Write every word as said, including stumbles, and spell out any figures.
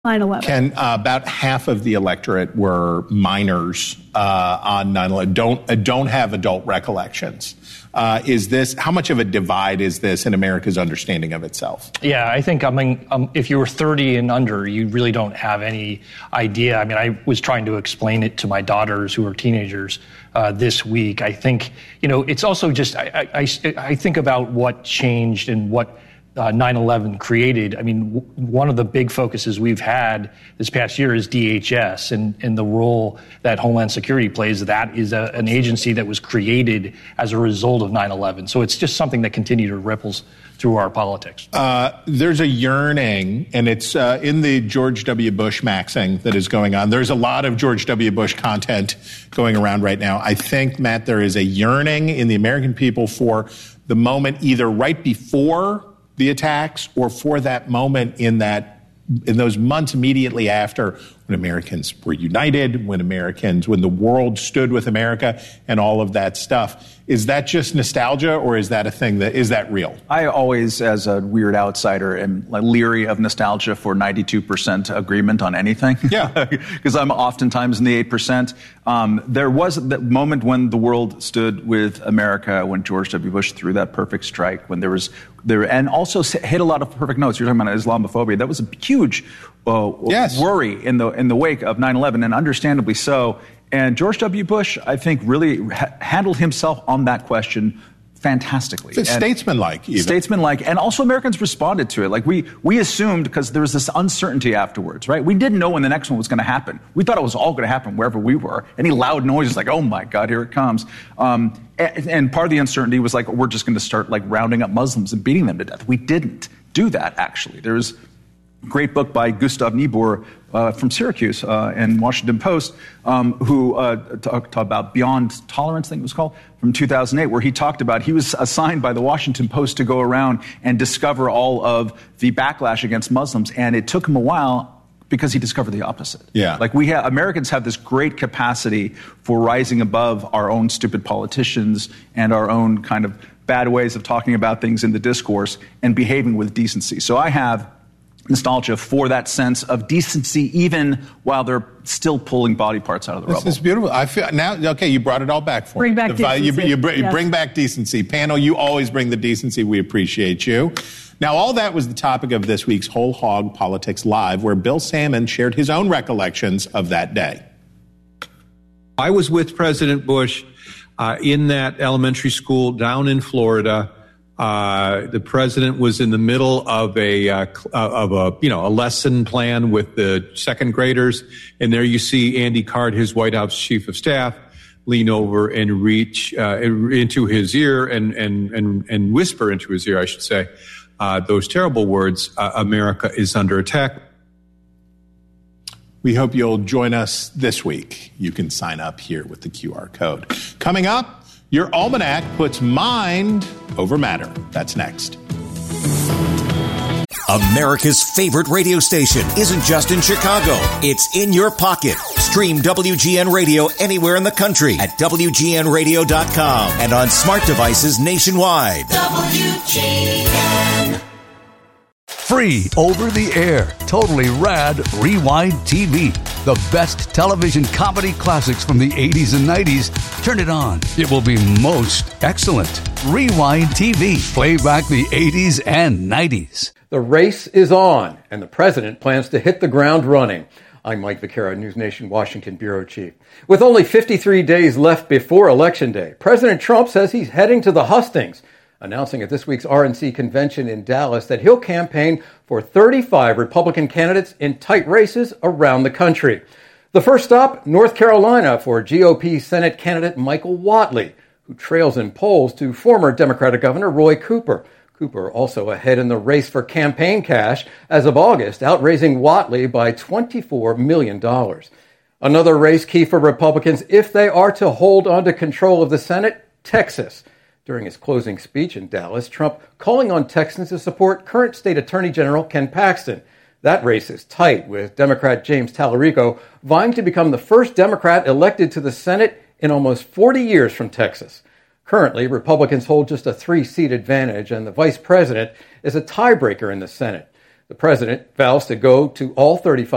nine eleven. Ken, uh, about half of the electorate were minors uh, on nine eleven, don't, uh, don't have adult recollections. Uh, is this, how much of a divide is this in America's understanding of itself? Yeah, I think, I mean, um, if you were thirty and under, you really don't have any idea. I mean, I was trying to explain it to my daughters who are teenagers uh, this week. I think, you know, it's also just, I, I, I think about what changed and what Uh, nine eleven created. I mean, w- one of the big focuses we've had this past year is D H S and, and the role that Homeland Security plays. That is a, an agency that was created as a result of nine eleven. So it's just something that continued to ripples through our politics. Uh, there's a yearning, and it's uh, in the George W. Bush maxing that is going on. There's a lot of George W. Bush content going around right now. I think, Matt, there is a yearning in the American people for the moment either right before the attacks or for that moment in that in those months immediately after, when Americans were united, when Americans, when the world stood with America and all of that stuff. Is that just nostalgia, or is that a thing that, is that real? I always, as a weird outsider, am leery of nostalgia for ninety-two percent agreement on anything. Yeah. Because I'm oftentimes in the eight percent. Um, there was that moment when the world stood with America, when George W. Bush threw that perfect strike, when there was, there, and also hit a lot of perfect notes. You're talking about Islamophobia. That was a huge uh, yes. worry in the, in the wake of nine eleven, and understandably so. And George W. Bush, I think, really ha- handled himself on that question fantastically. It's statesmanlike, even. Statesmanlike, and also Americans responded to it. Like, we we assumed, because there was this uncertainty afterwards, right? We didn't know when the next one was going to happen. We thought it was all going to happen wherever we were. Any loud noises, like, oh my God, here it comes. Um, and, and part of the uncertainty was like, we're just going to start like rounding up Muslims and beating them to death. We didn't do that, actually. There was a great book by Gustav Niebuhr uh, from Syracuse uh, and Washington Post, um, who uh, talked about Beyond Tolerance, I think it was called, from two thousand eight, where he talked about, he was assigned by the Washington Post to go around and discover all of the backlash against Muslims, and it took him a while because he discovered the opposite. Yeah. Like, we have, Americans have this great capacity for rising above our own stupid politicians and our own kind of bad ways of talking about things in the discourse and behaving with decency. So I have nostalgia for that sense of decency, even while they're still pulling body parts out of the this rubble. This is beautiful. I feel now. Okay, you brought it all back for bring me. Back the, decency. You, you, bring, yes. you bring back decency. Panel, you always bring the decency. We appreciate you. Now, all that was the topic of this week's Whole Hog Politics Live, where Bill Salmon shared his own recollections of that day. I was with President Bush uh, in that elementary school down in Florida. Uh, the president was in the middle of a uh, of a you know a lesson plan with the second graders, and there you see Andy Card, his White House chief of staff, lean over and reach uh, into his ear and and and and whisper into his ear, I should say, uh, those terrible words: uh, "America is under attack." We hope you'll join us this week. You can sign up here with the Q R code. Coming up, your almanac puts mind over matter. That's next. America's favorite radio station isn't just in Chicago. It's in your pocket. Stream W G N Radio anywhere in the country at W G N radio dot com and on smart devices nationwide. W G N. Free over the air, totally rad Rewind T V. The best television comedy classics from the eighties and nineties. Turn it on. It will be most excellent. Rewind T V. Play back the eighties and nineties. The race is on, and the president plans to hit the ground running. I'm Mike Vaquera, News Nation Washington Bureau Chief. With only fifty-three days left before Election Day, President Trump says he's heading to the hustings, announcing at this week's R N C convention in Dallas that he'll campaign for thirty-five Republican candidates in tight races around the country. The first stop, North Carolina, for G O P Senate candidate Michael Whatley, who trails in polls to former Democratic Governor Roy Cooper. Cooper also ahead in the race for campaign cash as of August, outraising Whatley by twenty-four million dollars. Another race key for Republicans if they are to hold on to control of the Senate, Texas. During his closing speech in Dallas, Trump calling on Texans to support current State Attorney General Ken Paxton. That race is tight, with Democrat James Tallarico vying to become the first Democrat elected to the Senate in almost forty years from Texas. Currently, Republicans hold just a three-seat advantage, and the vice president is a tiebreaker in the Senate. The president vows to go to all thirty-five